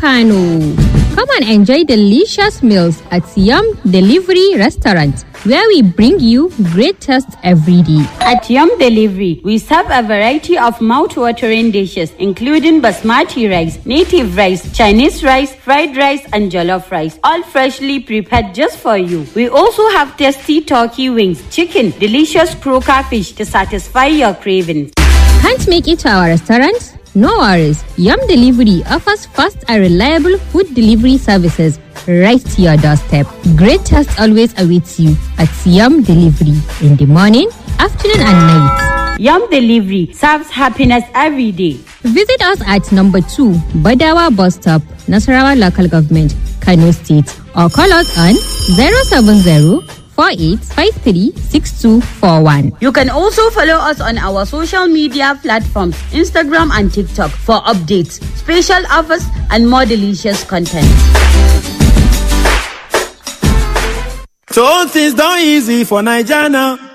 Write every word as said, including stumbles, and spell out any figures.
Kano. Come and enjoy delicious meals at Yum Delivery Restaurant, where we bring you great taste every day. At Yum Delivery, we serve a variety of mouth-watering dishes, including basmati rice, native rice, Chinese rice, fried rice, and jollof rice, all freshly prepared just for you. We also have tasty turkey wings, chicken, delicious croaker fish to satisfy your cravings. Can't make it to our restaurant? No worries. Yum Delivery offers fast and reliable food delivery services right to your doorstep. Great taste always awaits you at Yum Delivery in the morning, afternoon, and night. Yum Delivery serves happiness every day. Visit us at number two, Badawa Bus Stop, Nasarawa Local Government, Kano State, or call us on zero seven zero, four eight five three, six two four one. You can also follow us on our social media platforms, Instagram and TikTok, for updates, special offers, and more delicious content. So things done easy for Nigeria.